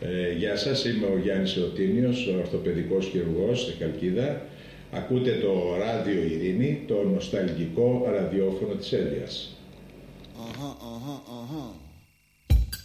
Γεια σας, είμαι ο Γιάννης Εωτίνιος, ο ορθοπαιδικός χειρουργός στη Χαλκίδα. Ακούτε το Ράδιο Ειρήνη, το νοσταλγικό ραδιόφωνο της Έλειας.